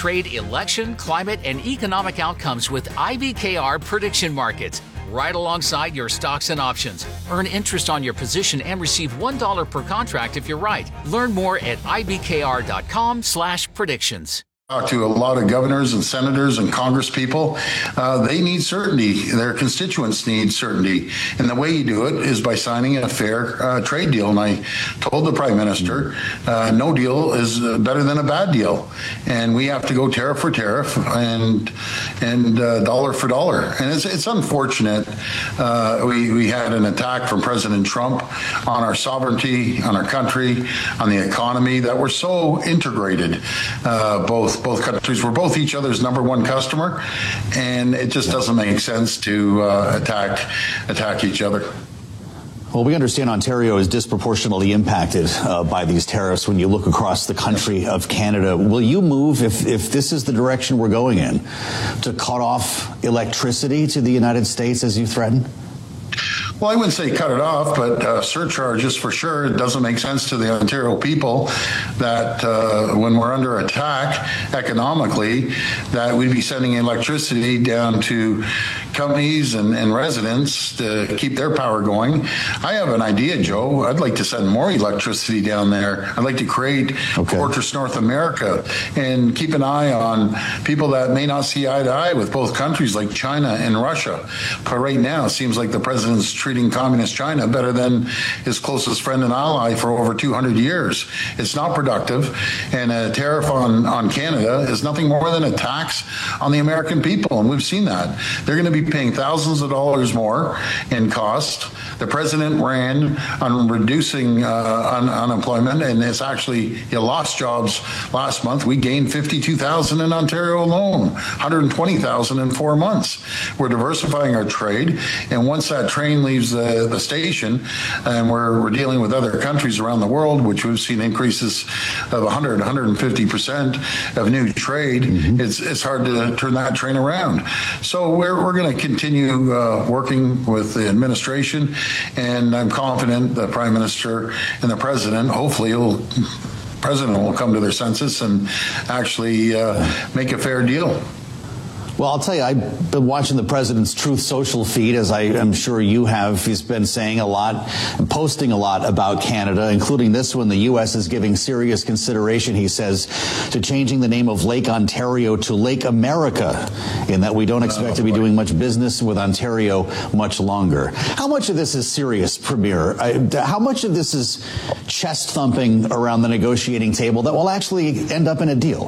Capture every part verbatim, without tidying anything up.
trade, election, climate, and economic outcomes with I B K R Prediction Markets, right alongside your stocks and options. Earn interest on your position and receive one dollar per contract if you're right. Learn more at I B K R dot com slash predictions. Talk to a lot of governors and senators and Congress people. Uh, they need certainty. Their constituents need certainty. And the way you do it is by signing a fair uh, trade deal. And I told the Prime Minister, uh, no deal is better than a bad deal. And we have to go tariff for tariff and and uh, dollar for dollar. And it's, it's unfortunate. Uh, we, we had an attack from President Trump on our sovereignty, on our country, on the economy, that we're so integrated, uh, both Both countries were both each other's number one customer, and it just doesn't make sense to uh, attack attack each other. Well, we understand Ontario is disproportionately impacted uh, by these tariffs when you look across the country of Canada. Will you move, if, if this is the direction we're going in, to cut off electricity to the United States as you threaten? Well, I wouldn't say cut it off, but uh, surcharges for sure. It doesn't make sense to the Ontario people that uh, when we're under attack economically, that we'd be sending electricity down to companies and, and residents to keep their power going. I have an idea, Joe. I'd like to send more electricity down there. I'd like to create okay. Fortress North America and keep an eye on people that may not see eye to eye with both countries like China and Russia. But right now, it seems like the president's treating communist China better than his closest friend and ally for over two hundred years. It's not productive, and a tariff on, on Canada is nothing more than a tax on the American people, and we've seen that. They're going to be paying thousands of dollars more in cost. The president ran on reducing uh, un- unemployment, and it's actually, he lost jobs last month. We gained fifty-two thousand in Ontario alone, one hundred twenty thousand in four months. We're diversifying our trade, and once that train leaves the, the station, and we're, we're dealing with other countries around the world, which we've seen increases of one hundred, one hundred fifty percent of new trade, mm-hmm. it's it's hard to turn that train around. So we're, we're going to continue uh, working with the administration, and I'm confident the Prime Minister and the President, hopefully will President will come to their senses and actually uh, make a fair deal. Well, I'll tell you, I've been watching the president's Truth Social feed, as I am sure you have. He's been saying a lot, posting a lot about Canada, including this one. The U S is giving serious consideration, he says, to changing the name of Lake Ontario to Lake America, in that we don't expect to be doing much business with Ontario much longer. How much of this is serious, Premier? How much of this is chest thumping around the negotiating table that will actually end up in a deal?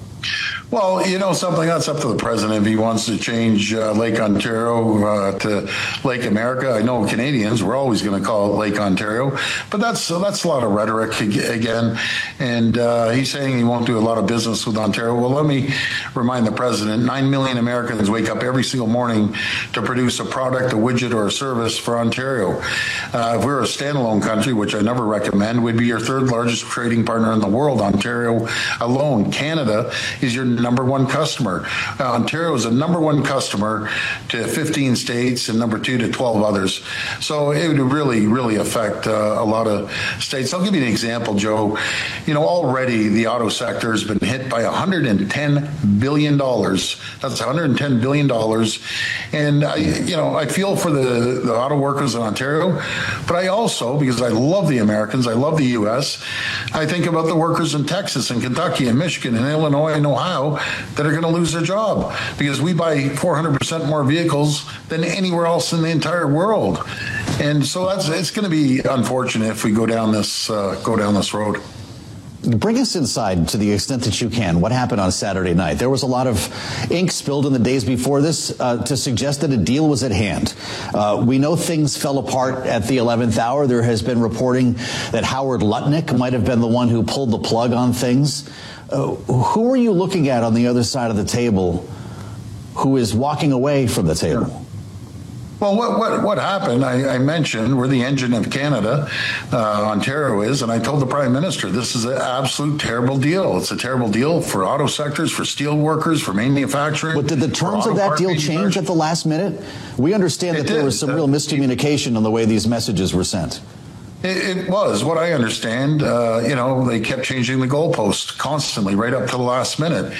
Well, you know something, that's up to the president if he wants to change uh, Lake Ontario uh, to Lake America. I know Canadians, we're always going to call it Lake Ontario, but that's uh, that's a lot of rhetoric again. And uh, he's saying he won't do a lot of business with Ontario. Well, let me remind the president, nine million Americans wake up every single morning to produce a product, a widget, or a service for Ontario. Uh, if we're a standalone country, which I never recommend, we'd be your third largest trading partner in the world, Ontario alone. Canada is your number one customer. Uh, Ontario is a number one customer to fifteen states and number two to twelve others. So it would really, really affect uh, a lot of states. I'll give you an example, Joe. You know, already the auto sector has been hit by one hundred ten billion dollars. That's one hundred ten billion dollars. And, I, you know, I feel for the, the auto workers in Ontario, but I also, because I love the Americans, I love the U S, I think about the workers in Texas and Kentucky and Michigan and Illinois and Ohio that are going to lose their job because we buy four hundred percent more vehicles than anywhere else in the entire world. And so that's, it's going to be unfortunate if we go down this, uh, go down this road. Bring us inside to the extent that you can. What happened on Saturday night? There was a lot of ink spilled in the days before this uh, to suggest that a deal was at hand. Uh, we know things fell apart at the eleventh hour. There has been reporting that Howard Lutnick might have been the one who pulled the plug on things. Uh, who are you looking at on the other side of the table who is walking away from the table? Well, what what what happened, I, I mentioned, we're the engine of Canada, uh, Ontario is, and I told the Prime Minister, this is an absolute terrible deal. It's a terrible deal for auto sectors, for steel workers, for manufacturing. But did the terms of that deal change at the last minute? We understand that there was some real miscommunication on the way these messages were sent. It, it was, what I understand, uh, you know, they kept changing the goalpost constantly right up to the last minute.